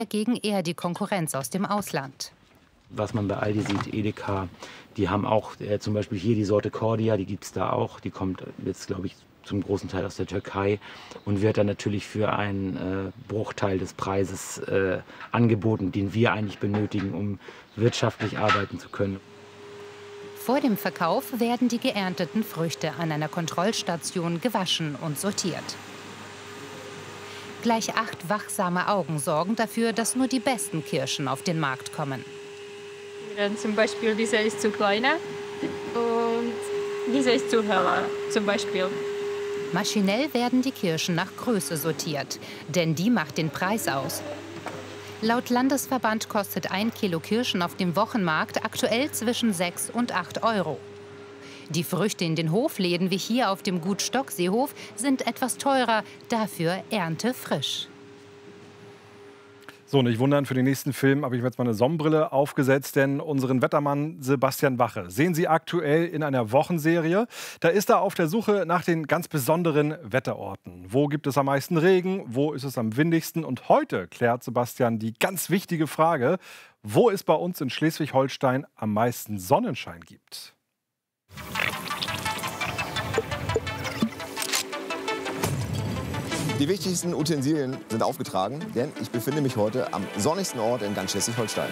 dagegen eher die Konkurrenz aus dem Ausland. Was man bei Aldi sieht, Edeka, die haben auch zum Beispiel hier die Sorte Cordia, die gibt es da auch. Die kommt jetzt, glaube ich, zum großen Teil aus der Türkei und wird dann natürlich für einen Bruchteil des Preises angeboten, den wir eigentlich benötigen, um wirtschaftlich arbeiten zu können. Vor dem Verkauf werden die geernteten Früchte an einer Kontrollstation gewaschen und sortiert. Gleich 8 wachsame Augen sorgen dafür, dass nur die besten Kirschen auf den Markt kommen. Zum Beispiel, diese ist zu kleiner und diese ist zu heller, zum Beispiel. Maschinell werden die Kirschen nach Größe sortiert, denn die macht den Preis aus. Laut Landesverband kostet 1 Kilo Kirschen auf dem Wochenmarkt aktuell zwischen 6 und 8 Euro. Die Früchte in den Hofläden wie hier auf dem Gut Stockseehof sind etwas teurer, dafür erntefrisch. So, nicht wundern, für den nächsten Film habe ich mir jetzt mal eine Sonnenbrille aufgesetzt, denn unseren Wettermann Sebastian Wache sehen Sie aktuell in einer Wochenserie. Da ist er auf der Suche nach den ganz besonderen Wetterorten. Wo gibt es am meisten Regen? Wo ist es am windigsten? Und heute klärt Sebastian die ganz wichtige Frage, wo es bei uns in Schleswig-Holstein am meisten Sonnenschein gibt. Die wichtigsten Utensilien sind aufgetragen, denn ich befinde mich heute am sonnigsten Ort in ganz Schleswig-Holstein.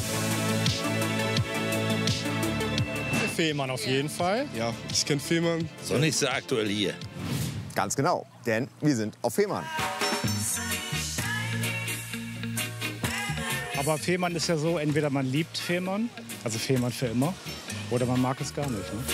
Fehmarn auf jeden Fall. Ja, ich kenne Fehmarn. Sonnigste aktuell hier. Ganz genau, denn wir sind auf Fehmarn. Aber Fehmarn ist ja so, entweder man liebt Fehmarn, also Fehmarn für immer, oder man mag es gar nicht. Ne?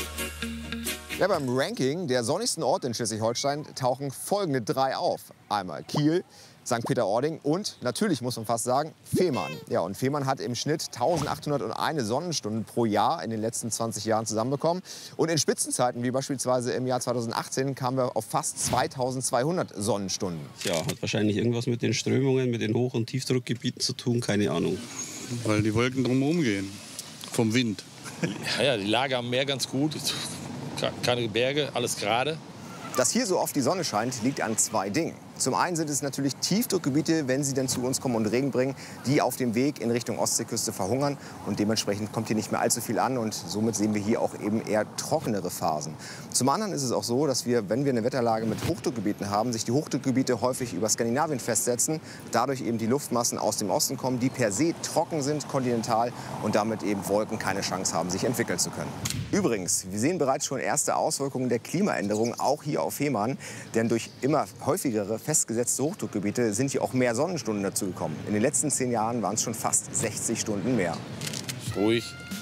Ja, beim Ranking der sonnigsten Orte in Schleswig-Holstein tauchen folgende 3 auf. Einmal Kiel, St. Peter-Ording und natürlich, muss man fast sagen, Fehmarn. Ja, und Fehmarn hat im Schnitt 1801 Sonnenstunden pro Jahr in den letzten 20 Jahren zusammenbekommen. Und in Spitzenzeiten, wie beispielsweise im Jahr 2018, kamen wir auf fast 2200 Sonnenstunden. Ja, hat wahrscheinlich irgendwas mit den Strömungen, mit den Hoch- und Tiefdruckgebieten zu tun, keine Ahnung. Weil die Wolken drumherum gehen, vom Wind. Ja, die Lage am Meer ganz gut. Keine Berge, alles gerade. Dass hier so oft die Sonne scheint, liegt an 2 Dingen. Zum einen sind es natürlich Tiefdruckgebiete, wenn sie denn zu uns kommen und Regen bringen, die auf dem Weg in Richtung Ostseeküste verhungern. Und dementsprechend kommt hier nicht mehr allzu viel an. Und somit sehen wir hier auch eben eher trockenere Phasen. Zum anderen ist es auch so, dass wir, wenn wir eine Wetterlage mit Hochdruckgebieten haben, sich die Hochdruckgebiete häufig über Skandinavien festsetzen. Dadurch eben die Luftmassen aus dem Osten kommen, die per se trocken sind, kontinental. Und damit eben Wolken keine Chance haben, sich entwickeln zu können. Übrigens, wir sehen bereits schon erste Auswirkungen der Klimaänderung, auch hier auf Fehmarn. Denn durch immer häufigere festgesetzte Hochdruckgebiete sind hier auch mehr Sonnenstunden dazugekommen. In den letzten 10 Jahren waren es schon fast 60 Stunden mehr. Ruhig,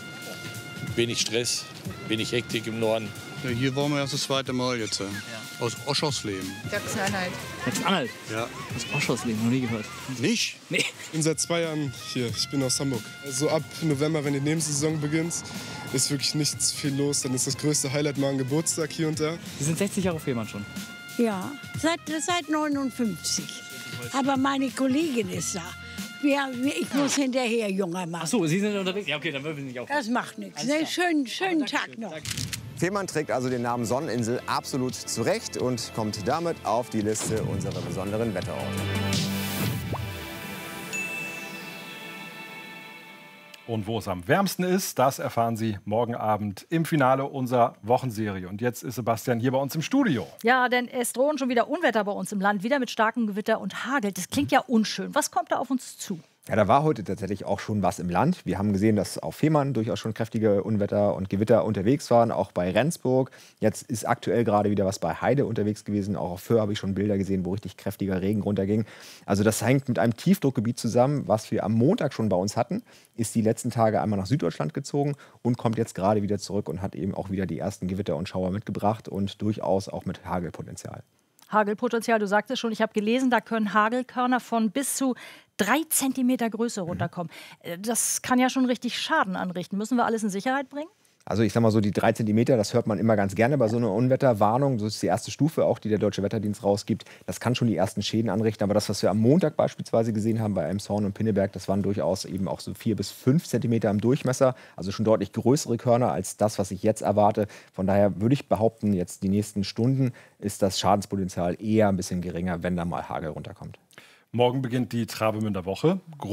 wenig Stress, wenig Hektik im Norden. Ja, hier waren wir erst das 2. Mal jetzt. Aus Oschersleben. Sachsen-Anhalt. Sachsen-Anhalt? Ja. Aus Oschersleben, noch nie gehört. Nicht? Nee. Ich bin seit 2 Jahren hier. Ich bin aus Hamburg. Also ab November, wenn die Nebensaison beginnt, ist wirklich nichts viel los. Dann ist das größte Highlight mal ein Geburtstag hier und da. Sie sind 60 Jahre auf Fehmarn schon? Ja, seit 59. Aber meine Kollegin ist da. Ich muss hinterher junger machen. Ach so, Sie sind unterwegs? Ja, okay, dann würden Sie nicht auf. Das macht nichts. Ne? Schönen Tag noch. Fehmarn trägt also den Namen Sonneninsel absolut zurecht und kommt damit auf die Liste unserer besonderen Wetterorte. Und wo es am wärmsten ist, das erfahren Sie morgen Abend im Finale unserer Wochenserie. Und jetzt ist Sebastian hier bei uns im Studio. Ja, denn es drohen schon wieder Unwetter bei uns im Land, wieder mit starkem Gewitter und Hagel. Das klingt ja unschön. Was kommt da auf uns zu? Ja, da war heute tatsächlich auch schon was im Land. Wir haben gesehen, dass auf Fehmarn durchaus schon kräftige Unwetter und Gewitter unterwegs waren, auch bei Rendsburg. Jetzt ist aktuell gerade wieder was bei Heide unterwegs gewesen. Auch auf Föhr habe ich schon Bilder gesehen, wo richtig kräftiger Regen runterging. Also das hängt mit einem Tiefdruckgebiet zusammen, was wir am Montag schon bei uns hatten, ist die letzten Tage einmal nach Süddeutschland gezogen und kommt jetzt gerade wieder zurück und hat eben auch wieder die ersten Gewitter und Schauer mitgebracht und durchaus auch mit Hagelpotenzial. Hagelpotenzial, du sagtest schon, ich habe gelesen, da können Hagelkörner von bis zu 3 Zentimeter Größe runterkommen. Das kann ja schon richtig Schaden anrichten. Müssen wir alles in Sicherheit bringen? Also ich sag mal so, die 3 Zentimeter, das hört man immer ganz gerne bei so einer Unwetterwarnung. Das ist die erste Stufe, auch die der Deutsche Wetterdienst rausgibt. Das kann schon die ersten Schäden anrichten. Aber das, was wir am Montag beispielsweise gesehen haben bei Elmshorn und Pinneberg, das waren durchaus eben auch so 4 bis 5 Zentimeter im Durchmesser. Also schon deutlich größere Körner als das, was ich jetzt erwarte. Von daher würde ich behaupten, jetzt die nächsten Stunden ist das Schadenspotenzial eher ein bisschen geringer, wenn da mal Hagel runterkommt. Morgen beginnt die Travemünder Woche.